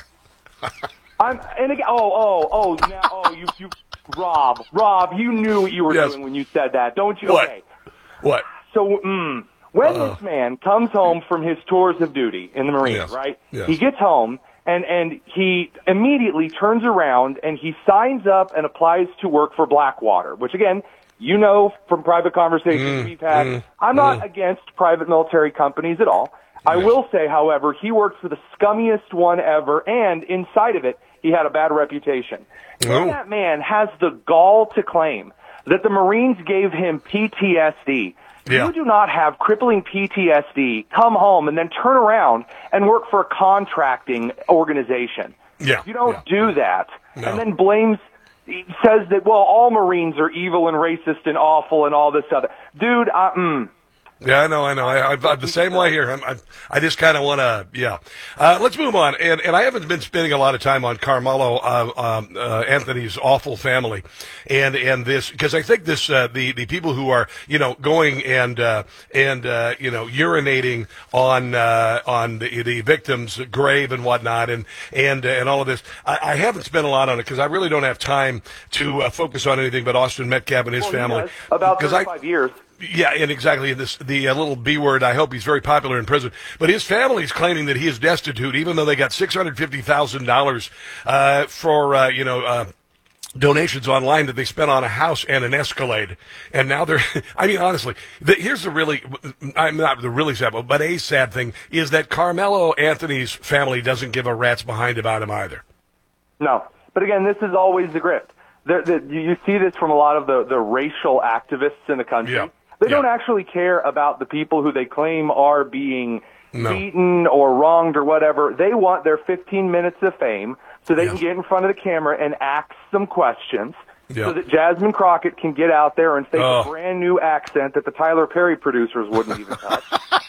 I'm, and again, oh, oh, oh, now, oh, you, you, Rob, Rob, you knew what you were Yes. doing when you said that, don't you? What? Okay. What? So, mm, when Uh. this man comes home from his tours of duty in the Marines, Yes. right? Yes. He gets home and, and he immediately turns around and he signs up and applies to work for Blackwater, which again, you know from private conversations Mm, we've had, mm, I'm not mm. against private military companies at all. I will say, however, he worked for the scummiest one ever, and inside of it, he had a bad reputation. Oh. When that man has the gall to claim that the Marines gave him P T S D, Yeah. you do not have crippling P T S D, come home, and then turn around and work for a contracting organization. Yeah. You don't do that. No. And then blames, says that, well, all Marines are evil and racist and awful and all this other. Dude, I, mm, Yeah, I know, I know. I, I, I'm the same way here. I'm, I, I just kind of want to, yeah. Uh, let's move on. And, and I haven't been spending a lot of time on Carmelo uh, um, uh, Anthony's awful family, and and this because I think this uh, the the people who are you know going and uh, and uh, you know urinating on uh, on the, the victim's grave and whatnot, and and uh, and all of this. I, I haven't spent a lot on it because I really don't have time to uh, focus on anything but Austin Metcalf and his well, he family. does. About 'Cause I- thirty-five years. Yeah, and exactly this the uh, little B word. I hope he's very popular in prison. But his family's claiming that he is destitute, even though they got six hundred fifty thousand dollars uh, for uh, you know uh, donations online that they spent on a house and an Escalade. And now they're. I mean, honestly, the, here's the really. I'm not the really sad, but a sad thing is that Carmelo Anthony's family doesn't give a rat's behind about him either. No, but again, this is always the grift. The, the, you see this from a lot of the, the racial activists in the country. Yeah. They Yeah. don't actually care about the people who they claim are being No. beaten or wronged or whatever. They want their fifteen minutes of fame so they Yeah. can get in front of the camera and ask some questions Yeah. so that Jasmine Crockett can get out there and say Oh. a brand new accent that the Tyler Perry producers wouldn't even touch.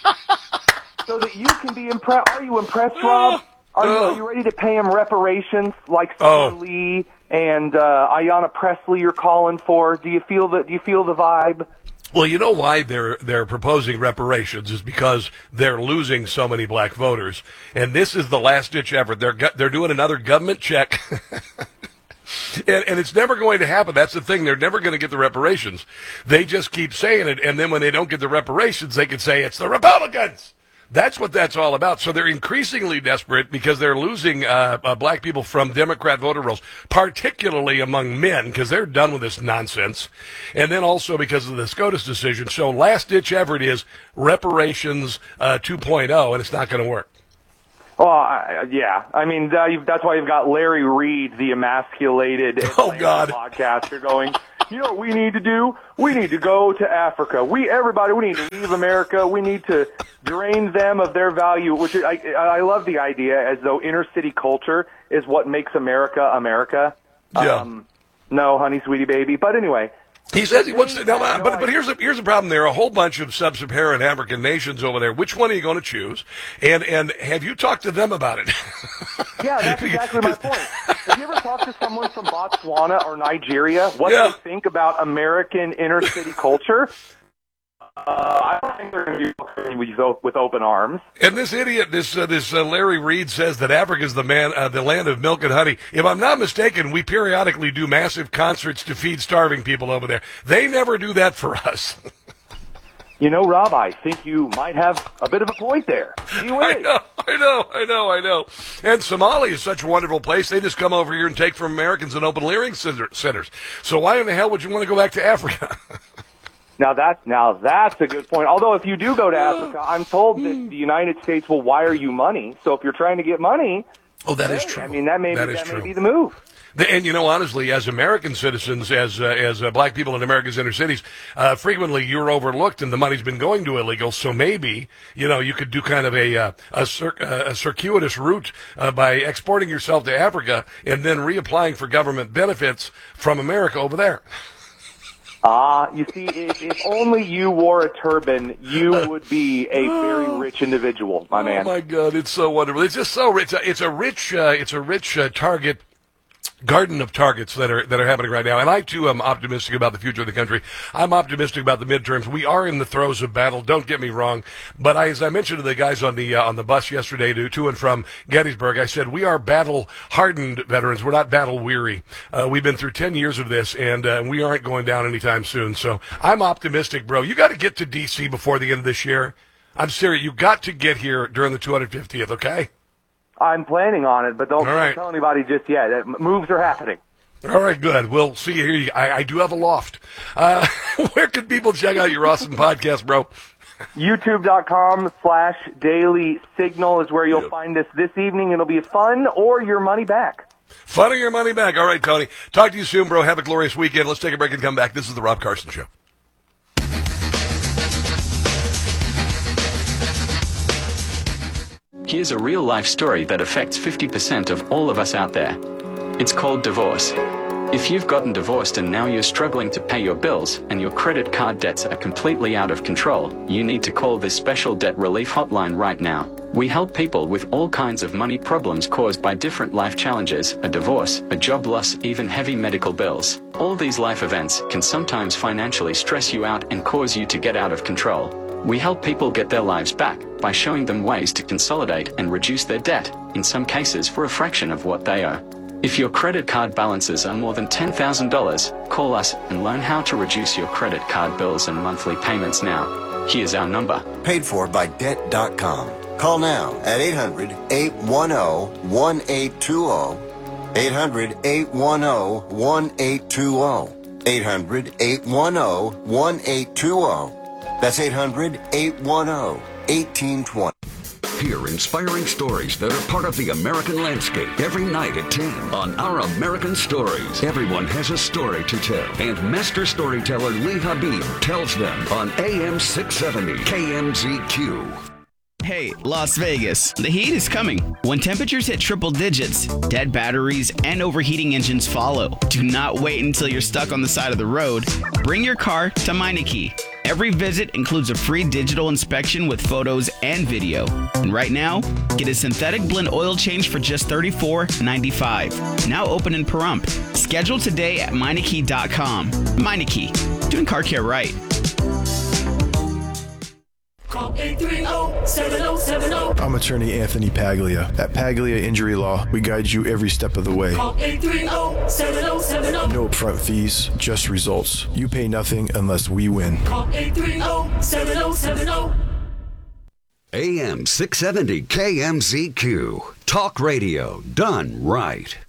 So that you can be impressed. Are you impressed, Rob? Are you, are you ready to pay him reparations like Oh. Summer Lee and uh, Ayanna Presley you're calling for? Do you feel the, do you feel the vibe? Well, you know why they're they're proposing reparations is because they're losing so many black voters, and this is the last ditch effort. They're go- they're doing another government check, and, and it's never going to happen. That's the thing; they're never going to get the reparations. They just keep saying it, and then when they don't get the reparations, they can say it's the Republicans. That's what that's all about. So they're increasingly desperate because they're losing uh, uh, black people from Democrat voter rolls, particularly among men, because they're done with this nonsense. And then also because of the SCOTUS decision. So last-ditch effort is reparations uh, two point oh, and it's not going to work. Well, I, yeah. I mean, uh, you've, that's why you've got Larry Reed, the emasculated oh, God. podcaster, going, you know what we need to do? We need to go to Africa. We, everybody, we need to leave America. We need to drain them of their value, which I, I love the idea as though inner city culture is what makes America America. Yeah. Um, no, honey, sweetie baby. But anyway. He says he wants to. No, but but here's a here's a problem. There are a whole bunch of sub-Saharan African nations over there. Which one are you going to choose? And and have you talked to them about it? Yeah, that's exactly my point. Have you ever talked to someone from Botswana or Nigeria? What Yeah. they think about American inner city culture? Uh, I don't think they're going to be welcoming with, with open arms. And this idiot, this uh, this uh, Larry Reed says that Africa is the man, uh, the land of milk and honey. If I'm not mistaken, we periodically do massive concerts to feed starving people over there. They never do that for us. You know, Rob, I think you might have a bit of a point there. Gee whiz. I know, I know, I know, I know. And Somalia is such a wonderful place. They just come over here and take from Americans in open hearing centers. So why in the hell would you want to go back to Africa? Now that's now that's a good point. Although if you do go to Africa, I'm told that the United States will wire you money. So if you're trying to get money, oh, that is hey, true. I mean, that may That be, is that true. may be the move. The- And, you know, honestly, as American citizens, as uh, as uh, black people in America's inner cities, uh, frequently you're overlooked and the money's been going to illegals. So maybe, you know, you could do kind of a uh, a, cir- uh, a circuitous route uh, by exporting yourself to Africa and then reapplying for government benefits from America over there. Ah, you see, if, if only you wore a turban, you would be a very rich individual, my man. Oh my God, it's so wonderful. It's just so rich. It's a rich, uh, it's a rich uh, target. Garden of targets that are that are happening right now, and I too am optimistic about the future of the country. I'm optimistic about the midterms. We are in the throes of battle. Don't get me wrong, but I, as I mentioned to the guys on the uh, on the bus yesterday to to and from Gettysburg, I said we are battle hardened veterans. We're not battle weary. Uh, we've been through ten years of this, and uh, we aren't going down anytime soon. So I'm optimistic, bro. You got to get to D C before the end of this year. I'm serious. You got to get here during the two hundred fiftieth. Okay. I'm planning on it, but don't, All right. don't tell anybody just yet. Uh, Moves are happening. All right, good. We'll see you here. I, I do have a loft. Uh, where can people check out your awesome podcast, bro? YouTube.com slash Daily Signal is where you'll yep. find us this evening. It'll be fun or your money back. Fun or your money back. All right, Tony. Talk to you soon, bro. Have a glorious weekend. Let's take a break and come back. This is the Rob Carson Show. Here's a real-life story that affects fifty percent of all of us out there. It's called divorce. If you've gotten divorced and now you're struggling to pay your bills and your credit card debts are completely out of control, you need to call this special debt relief hotline right now. We help people with all kinds of money problems caused by different life challenges, a divorce, a job loss, even heavy medical bills. All these life events can sometimes financially stress you out and cause you to get out of control. We help people get their lives back by showing them ways to consolidate and reduce their debt, in some cases for a fraction of what they owe. If your credit card balances are more than ten thousand dollars, call us and learn how to reduce your credit card bills and monthly payments now. Here's our number. Paid for by debt dot com. Call now at eight hundred, eight one zero, one eight two zero. eight hundred, eight one zero, one eight two zero. eight hundred, eight one zero, one eight two zero. That's eight hundred, eight one zero, one eight two zero. Hear inspiring stories that are part of the American landscape every night at ten on Our American Stories. Everyone has a story to tell, and master storyteller Lee Habib tells them on A M six seventy K M Z Q. Hey, Las Vegas, the heat is coming. When temperatures hit triple digits, dead batteries and overheating engines follow. Do not wait until you're stuck on the side of the road. Bring your car to Meineke. Every visit includes a free digital inspection with photos and video. And right now, get a synthetic blend oil change for just thirty-four ninety-five. Now open in Pahrump. Schedule today at Meineke dot com. Meineke, doing car care right. Call eight three zero, seven zero seven zero. I'm attorney Anthony Paglia. At Paglia Injury Law, we guide you every step of the way. Call eight three zero, seven zero seven zero. No upfront fees, just results. You pay nothing unless we win. Call eight three zero, seven zero seven zero. A M six seventy K M Z Q. Talk radio done right.